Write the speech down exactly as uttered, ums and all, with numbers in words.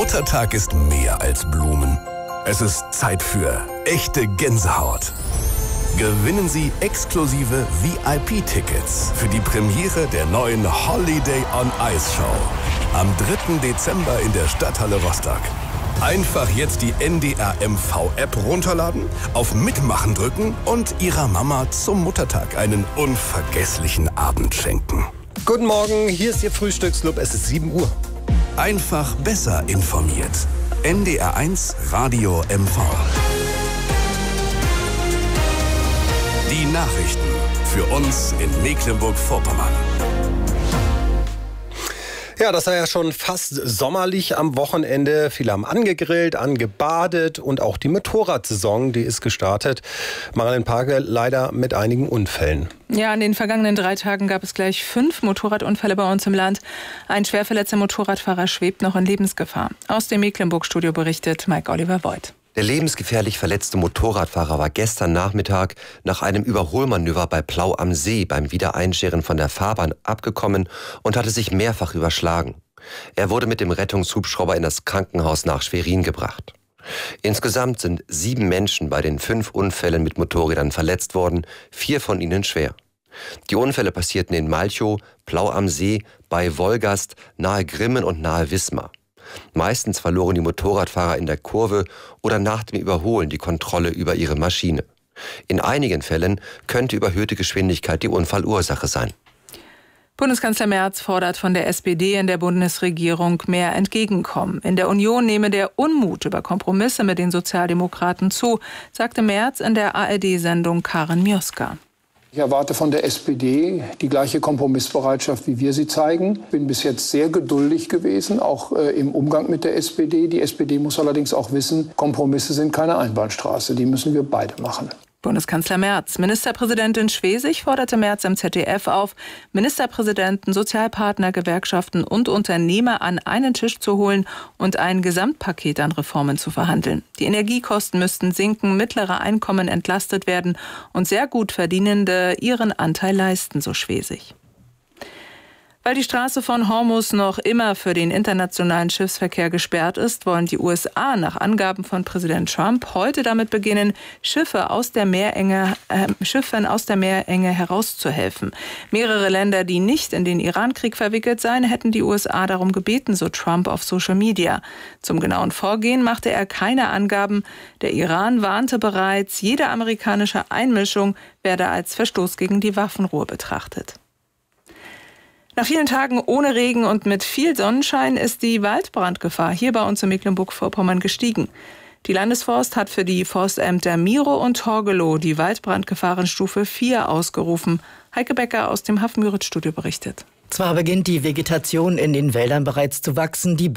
Muttertag ist mehr als Blumen. Es ist Zeit für echte Gänsehaut. Gewinnen Sie exklusive V I P-Tickets für die Premiere der neuen Holiday on Ice Show am dritten Dezember in der Stadthalle Rostock. Einfach jetzt die N D R M V-App runterladen, auf Mitmachen drücken und Ihrer Mama zum Muttertag einen unvergesslichen Abend schenken. Guten Morgen, hier ist Ihr Frühstücksclub, es ist sieben Uhr. Einfach besser informiert. N D R eins Radio M V. Die Nachrichten für uns in Mecklenburg-Vorpommern. Ja, das war ja schon fast sommerlich am Wochenende. Viele haben angegrillt, angebadet und auch die Motorradsaison, die ist gestartet. Marilyn Parke leider mit einigen Unfällen. Ja, in den vergangenen drei Tagen gab es gleich fünf Motorradunfälle bei uns im Land. Ein schwer verletzter Motorradfahrer schwebt noch in Lebensgefahr. Aus dem Mecklenburg-Studio berichtet Mike Oliver Voigt. Der lebensgefährlich verletzte Motorradfahrer war gestern Nachmittag nach einem Überholmanöver bei Plau am See beim Wiedereinscheren von der Fahrbahn abgekommen und hatte sich mehrfach überschlagen. Er wurde mit dem Rettungshubschrauber in das Krankenhaus nach Schwerin gebracht. Insgesamt sind sieben Menschen bei den fünf Unfällen mit Motorrädern verletzt worden, vier von ihnen schwer. Die Unfälle passierten in Malchow, Plau am See, bei Wolgast, nahe Grimmen und nahe Wismar. Meistens verloren die Motorradfahrer in der Kurve oder nach dem Überholen die Kontrolle über ihre Maschine. In einigen Fällen könnte überhöhte Geschwindigkeit die Unfallursache sein. Bundeskanzler Merz fordert von der S P D in der Bundesregierung mehr Entgegenkommen. In der Union nehme der Unmut über Kompromisse mit den Sozialdemokraten zu, sagte Merz in der A R D-Sendung Karin Mioska. Ich erwarte von der S P D die gleiche Kompromissbereitschaft, wie wir sie zeigen. Ich bin bis jetzt sehr geduldig gewesen, auch äh, im Umgang mit der S P D. Die S P D muss allerdings auch wissen, Kompromisse sind keine Einbahnstraße. Die müssen wir beide machen. Bundeskanzler Merz. Ministerpräsidentin Schwesig forderte Merz im Z D F auf, Ministerpräsidenten, Sozialpartner, Gewerkschaften und Unternehmer an einen Tisch zu holen und ein Gesamtpaket an Reformen zu verhandeln. Die Energiekosten müssten sinken, mittlere Einkommen entlastet werden und sehr gut Verdienende ihren Anteil leisten, so Schwesig. Weil die Straße von Hormuz noch immer für den internationalen Schiffsverkehr gesperrt ist, wollen die U S A nach Angaben von Präsident Trump heute damit beginnen, Schiffe aus der Meerenge, äh, Schiffen aus der Meerenge herauszuhelfen. Mehrere Länder, die nicht in den Irankrieg verwickelt seien, hätten die U S A darum gebeten, so Trump auf Social Media. Zum genauen Vorgehen machte er keine Angaben. Der Iran warnte bereits, jede amerikanische Einmischung werde als Verstoß gegen die Waffenruhe betrachtet. Nach vielen Tagen ohne Regen und mit viel Sonnenschein ist die Waldbrandgefahr hier bei uns in Mecklenburg-Vorpommern gestiegen. Die Landesforst hat für die Forstämter Miro und Torgelow die Waldbrandgefahrenstufe vier ausgerufen. Heike Becker aus dem Hafenmüritz-Studio berichtet. Zwar beginnt die Vegetation in den Wäldern bereits zu wachsen, die